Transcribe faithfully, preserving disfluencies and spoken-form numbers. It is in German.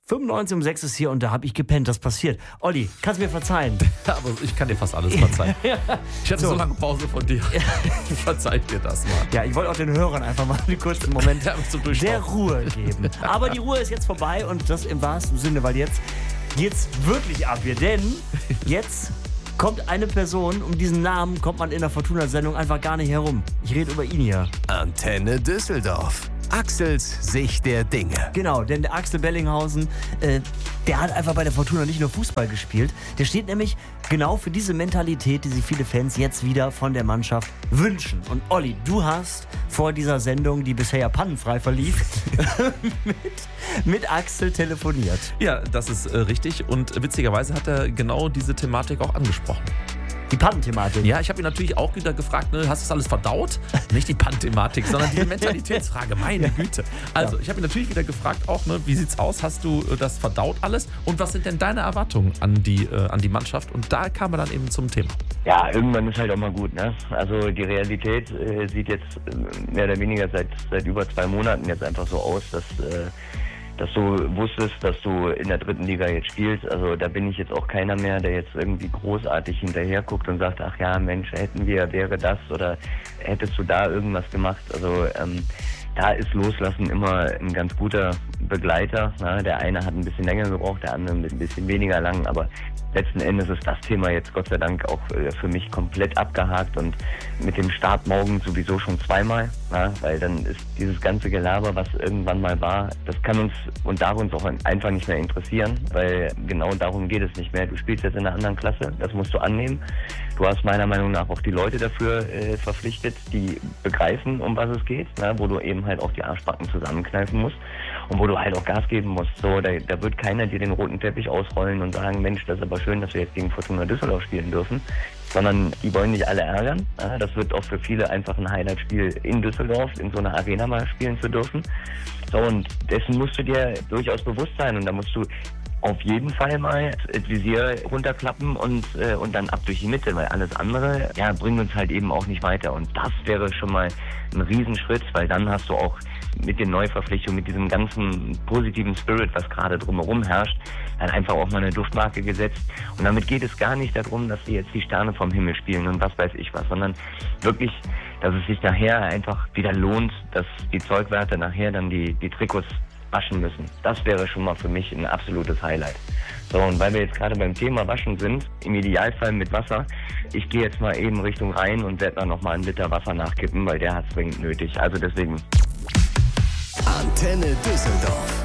fünfundneunzig um sechs ist hier und da habe ich gepennt. Das passiert. Olli, kannst du mir verzeihen? Aber ich kann dir fast alles verzeihen. Ja. Ich hatte so, so lange Pause von dir. Verzeih dir das mal. Ja, ich wollte auch den Hörern einfach mal einen kurzen Moment Ja, zum Durchschauen. der Ruhe geben. Aber die Ruhe ist jetzt vorbei und das im wahrsten Sinne, weil jetzt geht's wirklich ab hier. Denn jetzt kommt eine Person, um diesen Namen kommt man in der Fortuna-Sendung einfach gar nicht herum. Ich rede über ihn hier. Antenne Düsseldorf. Axels Sicht der Dinge. Genau, denn der Axel Bellinghausen, äh, der hat einfach bei der Fortuna nicht nur Fußball gespielt. Der steht nämlich genau für diese Mentalität, die sich viele Fans jetzt wieder von der Mannschaft wünschen. Und Olli, du hast vor dieser Sendung, die bisher ja pannenfrei verlief, mit, mit Axel telefoniert. Ja, das ist äh, richtig. Und witzigerweise hat er genau diese Thematik auch angesprochen. Die Pannenthematik. Ja, ich habe ihn natürlich auch wieder gefragt, ne, hast du das alles verdaut? Nicht die Pannenthematik, sondern die Mentalitätsfrage, meine Güte. Also, ich habe ihn natürlich wieder gefragt auch, ne, wie sieht's aus? Hast du äh, das verdaut alles? Und was sind denn deine Erwartungen an die, äh, an die Mannschaft? Und da kam er dann eben zum Thema. Ja, irgendwann ist halt auch mal gut, ne? Also die Realität äh, sieht jetzt äh, mehr oder weniger seit, seit über zwei Monaten jetzt einfach so aus, dass... Äh, dass du wusstest, dass du in der dritten Liga jetzt spielst. Also da bin ich jetzt auch keiner mehr, der jetzt irgendwie großartig hinterher guckt und sagt, ach ja, Mensch, hätten wir, wäre das oder hättest du da irgendwas gemacht. Also ähm, da ist Loslassen immer ein ganz guter Begleiter. Ne? Der eine hat ein bisschen länger gebraucht, der andere ein bisschen weniger lang, aber letzten Endes ist das Thema jetzt Gott sei Dank auch für mich komplett abgehakt und mit dem Start morgen sowieso schon zweimal, na, weil dann ist dieses ganze Gelaber, was irgendwann mal war, das kann uns und darf uns auch einfach nicht mehr interessieren, weil genau darum geht es nicht mehr. Du spielst jetzt in einer anderen Klasse, das musst du annehmen. Du hast meiner Meinung nach auch die Leute dafür äh, verpflichtet, die begreifen, um was es geht, na, wo du eben halt auch die Arschbacken zusammenkneifen musst und wo du halt auch Gas geben musst. So, da, da wird keiner dir den roten Teppich ausrollen und sagen, Mensch, das ist aber schön, dass wir jetzt gegen Fortuna Düsseldorf spielen dürfen, sondern die wollen nicht alle ärgern. Ja, das wird auch für viele einfach ein Highlight-Spiel in Düsseldorf, in so einer Arena mal spielen zu dürfen. So, und dessen musst du dir durchaus bewusst sein und da musst du auf jeden Fall mal das Visier runterklappen und, äh, und dann ab durch die Mitte, weil alles andere, ja, bringt uns halt eben auch nicht weiter. Und das wäre schon mal ein Riesenschritt, weil dann hast du auch mit den Neuverpflichtungen, mit diesem ganzen positiven Spirit, was gerade drumherum herrscht, dann einfach auch mal eine Duftmarke gesetzt. Und damit geht es gar nicht darum, dass sie jetzt die Sterne vom Himmel spielen und was weiß ich was, sondern wirklich, dass es sich nachher einfach wieder lohnt, dass die Zeugwerte nachher dann die, die Trikots waschen müssen. Das wäre schon mal für mich ein absolutes Highlight. So, und weil wir jetzt gerade beim Thema Waschen sind, im Idealfall mit Wasser, ich gehe jetzt mal eben Richtung Rhein und werde dann nochmal einen Liter Wasser nachkippen, weil der hat es dringend nötig. Also deswegen. Antenne Düsseldorf.